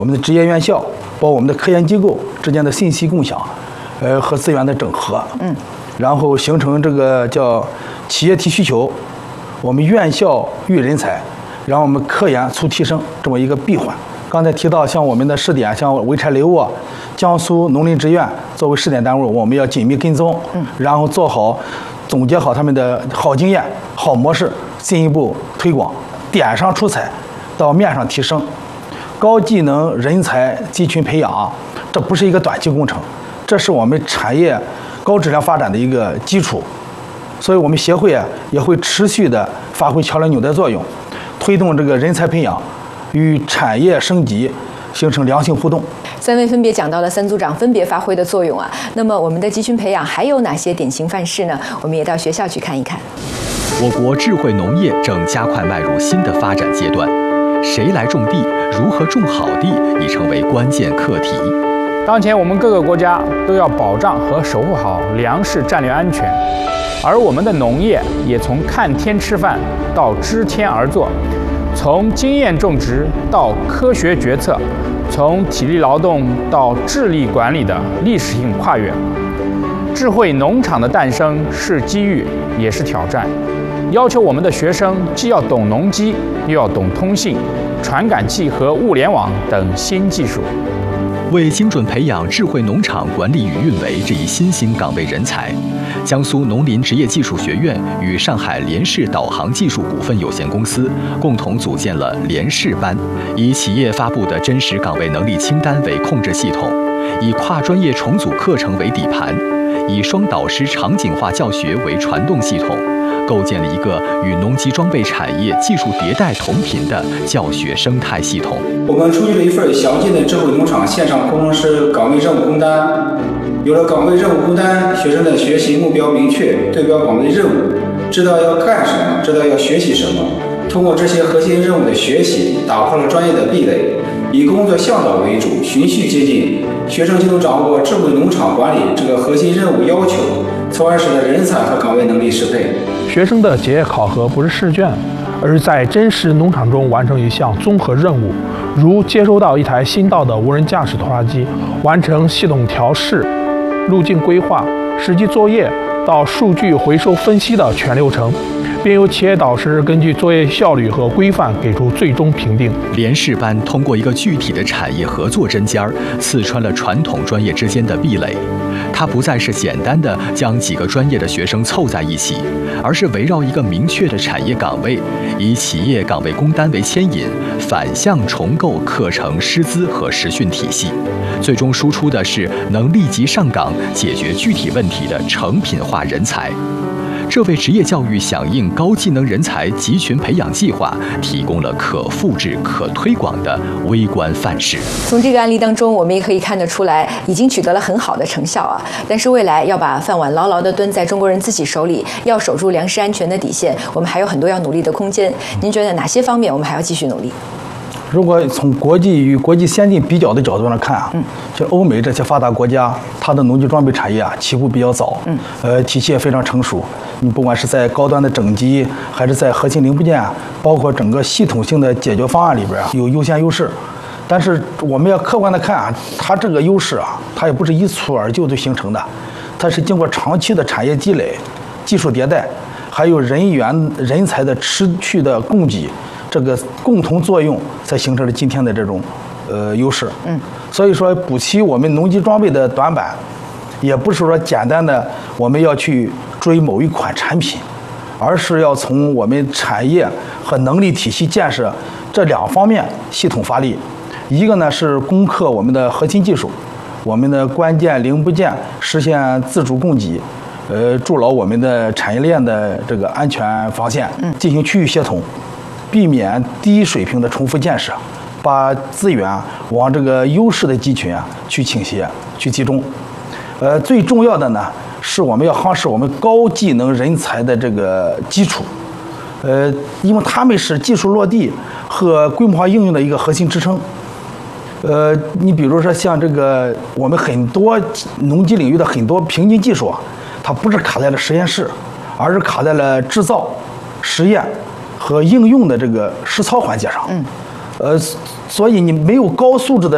我们的职业院校，包括我们的科研机构之间的信息共享，和资源的整合，然后形成这个叫企业提需求，我们院校育人才，然后我们科研促提升这么一个闭环。刚才提到像我们的试点，像潍柴雷沃、江苏农林职院作为试点单位，我们要紧密跟踪，然后做好总结好他们的好经验、好模式，进一步推广，点上出彩，到面上提升。高技能人才集群培养，这不是一个短期工程，这是我们产业高质量发展的一个基础。所以我们协会也会持续的发挥桥梁纽带作用，推动这个人才培养与产业升级形成良性互动。 三位分别讲到了三组长分别发挥的作用啊。那么我们的集群培养还有哪些典型范式呢？我们也到学校去看一看。 我国智慧农业正加快迈入新的发展阶段，谁来种地，如何种好地，已成为关键课题。 当前我们各个国家都要保障和守护好粮食战略安全，而我们的农业也从看天吃饭到知天而作，从经验种植到科学决策，从体力劳动到智力管理的历史性跨越。智慧农场的诞生是机遇，也是挑战，要求我们的学生既要懂农机，又要懂通信、传感器和物联网等新技术。 为精准培养智慧农场管理与运维这一新兴岗位人才，江苏农林职业技术学院与上海联世导航技术股份有限公司共同组建了联世班，以企业发布的真实岗位能力清单为控制系统，以跨专业重组课程为底盘，以双导师场景化教学为传动系统，构建了一个与农机装备产业技术迭代同频的教学生态系统。 我们出具了一份详尽的智慧农场线上工程师岗位任务工单。有了岗位任务工单，学生的学习目标明确，对标岗位任务，知道要干什么，知道要学习什么。通过这些核心任务的学习，打破了专业的壁垒，以工作向导为主，循序渐进，学生就能掌握智慧农场管理这个核心任务要求，从而使得人才和岗位能力适配。 学生的结业考核不是试卷，而是在真实农场中完成一项综合任务，如接收到一台新到的无人驾驶拖拉机，完成系统调试、路径规划、实际作业到数据回收分析的全流程，并由企业导师根据作业效率和规范给出最终评定。 联世班通过一个具体的产业合作针尖儿，刺穿了传统专业之间的壁垒。它不再是简单的将几个专业的学生凑在一起，而是围绕一个明确的产业岗位，以企业岗位工单为牵引，反向重构课程师资和实训体系，最终输出的是能立即上岗解决具体问题的成品化人才。这为职业教育响应高技能人才集群培养计划提供了可复制、可推广的微观范式。 从这个案例当中，我们也可以看得出来，已经取得了很好的成效啊。但是未来要把饭碗牢牢地蹲在中国人自己手里，要守住粮食安全的底线，我们还有很多要努力的空间。您觉得哪些方面我们还要继续努力？ 如果从国际与国际先进比较的角度上看啊，就欧美这些发达国家，它的农机装备产业啊起步比较早，体系也非常成熟。你不管是在高端的整机，还是在核心零部件，包括整个系统性的解决方案里边啊，有优先优势。但是我们要客观的看啊，它这个优势啊，它也不是一蹴而就就形成的，它是经过长期的产业积累、技术迭代，还有人才的持续的供给。这个共同作用才形成了今天的这种优势。所以说补齐我们农机装备的短板，也不是说简单的我们要去追某一款产品，而是要从我们产业和能力体系建设这两方面系统发力。一个呢是攻克我们的核心技术，我们的关键零部件实现自主供给，筑牢我们的产业链的这个安全防线，进行区域协同。避免低水平的重复建设，把资源往这个优势的集群去倾斜、去集中。最重要的呢，是我们要夯实我们高技能人才的这个基础。因为他们是技术落地和规模化应用的一个核心支撑。你比如说像这个我们很多农机领域的很多瓶颈技术啊，它不是卡在了实验室，而是卡在了制造、实验和应用的这个实操环节上。所以你没有高素质的